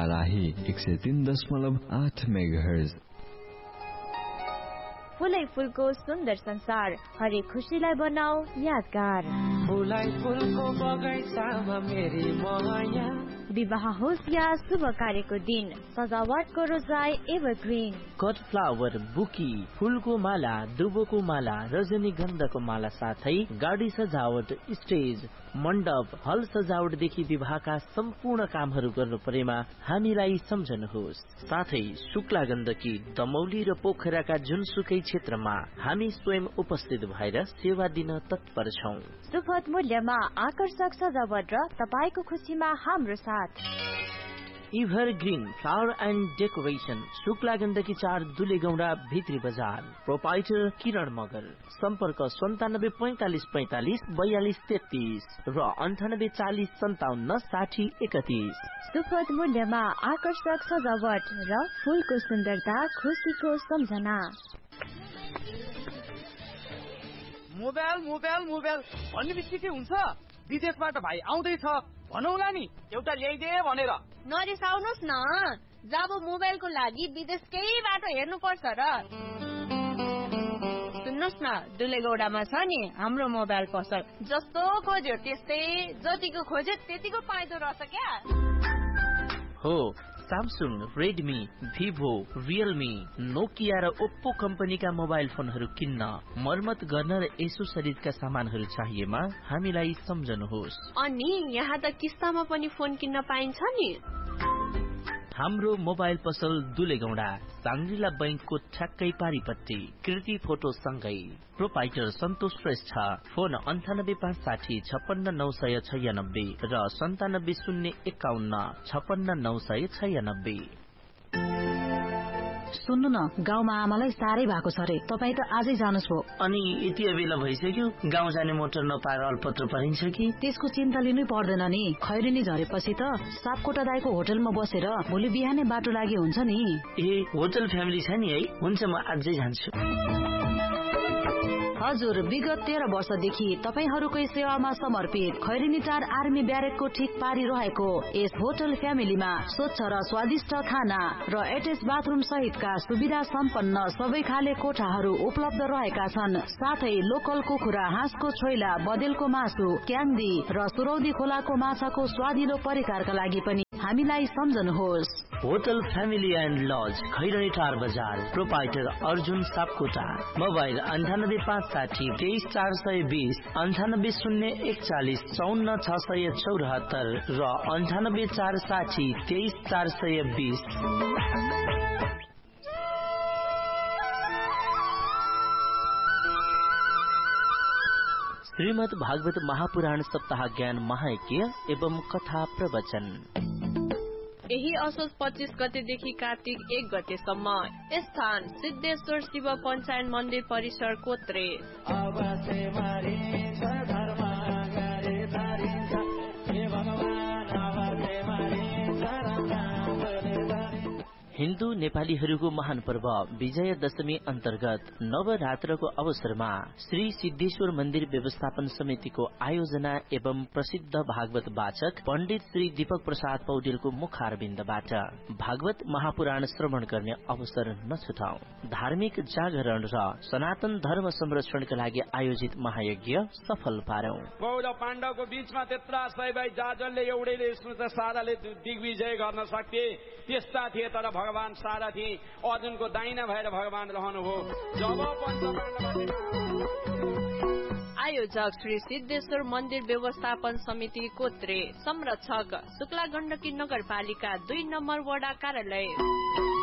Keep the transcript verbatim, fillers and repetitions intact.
बाराही एक सय तीन दशमलव आठ मेगाहर्ज। फुलै फुलको सुन्दर संसार, हरेक खुसीलाई बनाऊ यादगार। फुलै फुलको बगैँचामा मेरी माया, विवाह होस् या शुभ कार्यको दिन, सजावटको रोजाई एभरग्रीन। कट फ्लावर, बुकी, फुलको माला, दुबोको माला, रजनीगन्धाको माला साथै गाडी सजावट, स्टेज, मण्डप, हल सजावटदेखि विवाहका सम्पूर्ण कामहरू गर्नु परेमा हामीलाई सम्झनुहोस्। साथै शुक्ला गण्डकी, दमौली र पोखराका जुनसुकै क्षेत्रमा हामी स्वयं उपस्थित भएर सेवा दिन तत्पर छौं। सुपथ मूल्यमा आकर्षक सजावट र तपाईको खुसीमा हाम्रो साथ। Ever green flower and decoration, Shukla Gandaki चार, दुलेगौडा, भित्री बजार। प्रोपाइटर किरण मगर। सम्पर्क सन्तानब्बे पैंतालिस पैंतालिस बयालिस तेत्तीस र अन्ठानब्बे चालिस सन्ताउन्न साठी एकतीस। सुपथ मूल्यमा आकर्षक सजावट र फूलको सुन्दरता, खुसीको सम्झना। मोबाइल मोबाइल मोबाइल भन्ने बित्तिकै हुन्छ विदेशबाट भाइ आउँदैछ भनौला नि एउटा ल्याइदे भनेर। नरिसाउनुस् न, जब मोबाइलको लागि विदेशकै बाटो हेर्नु पर्छ र। सुन्नुस् न, दुलेगौडामा छ नि हाम्रो मोबाइल पसल, जस्तो खोज्यो त्यस्तै, जतिको खोज्यो त्यतिको पाइदो रहेछ क्या। हो, Samsung, Redmi, Vivo, Realme, Nokia र ओप्पो कम्पनीका मोबाइल फोनहरू किन्न, मर्मत गर्न र एसोसरिजका सामानहरू चाहिएमा हामीलाई सम्झनुहोस्। अनि यहाँ त किस्तामा पनि फोन किन्न पाइन्छ नि। हाम्रो मोबाइल पसल दुलेगौडा, साङ्ग्रिला बैंकको ठ्याक्कै पारिपट्टि, कृति फोटो सँगै। प्रोपाइटर सन्तोष श्रेष्ठ। फोन अन्ठानब्बे पाँच साठी छप्पन्न नौ सय छयानब्बे र सन्तानब्बे शून्य एकाउन्न छप्पन्न नौ सय छयानब्बे। सुन्नु न, गाउँमा आमालाई साह्रै भएको छ रे, तपाई त आजै जानुस् भो। अनि यति बेला भइसक्यो, गाउँ जाने मोटर नपाएर अल्पत्र परिन्छ कि? त्यसको चिन्ता लिनै पर्दैन नि। खैरेनी झरेपछि त सापकोटा दाइको होटलमा बसेर भोलि बिहानै बाटो लागि हुन्छ नि। ए, होटल फ्यामिली छ नि है? हुन्छ, म आजै जान्छु। हजुर, विगत तेह्र वर्षदेखि तपाईहरूकै सेवामा समर्पित खैरेनी टार आर्मी ब्यारेकको ठिक पारी रहेको यस होटल फ्यामिलीमा स्वच्छ र स्वादिष्ट खाना र एटेच बाथरुम सहितका सुविधा सम्पन्न सबै खाले कोठाहरू उपलब्ध रहेका छन्। साथै लोकल कुखुरा, हाँसको छोइला, बदेलको मासु, क्यान्डी र सुरौदी खोलाको माछाको स्वादिलो परिकारका लागि पनि हामीलाई सम्झनुहोस्। Hotel family and lodge, Khairani टार बजार। प्रोपाइटर अर्जुन सापकोटा। मोबाइल अन्ठानब्बे पाँच साठी तेइस चार सय बीस, अन्ठानब्बे शून्य एकचालिस चौन्न छ सय चौरात्तर र अन्ठानब्बे चार साठी तेइस चार सय बीस। श्रीमद् भागवत महापुराण सप्ताह ज्ञान महायज्ञ एवं कथा प्रवचन यही असोज पच्चीस गतेदेखि कार्तिक एक गतेसम्म। स्थान सिद्धेश्वर शिव पञ्चायन मन्दिर परिसर कोत्रे। हिन्दू नेपालीहरूको महान पर्व विजय दशमी अन्तर्गत नवरात्रको अवसरमा श्री सिद्धेश्वर मन्दिर व्यवस्थापन समितिको आयोजना एवं प्रसिद्ध भागवत वाचक पण्डित श्री दीपक प्रसाद पौडेलको मुखारबिन्दबाट भागवत महापुराण श्रवण गर्ने अवसर नछुटाऊ। धार्मिक जागरण र सनातन धर्म संरक्षणका लागि आयोजित महायज्ञ सफल पारौं। कौरव पाण्डवको बीचमा त्यत्रा सबै जाजलले एउटैले साराले दिग्विजय गर्न सक्थे त्यस्ता थिए, तर भगवान सारथी अर्जुनको दाहिना भएर भगवान रहनुभयो। जब आयोजक श्री सिद्धेश्वर मन्दिर व्यवस्थापन समिति कोत्रे। संरक्षक शुक्ला गण्डकी नगरपालिका दुई नम्बर वडा कार्यालय।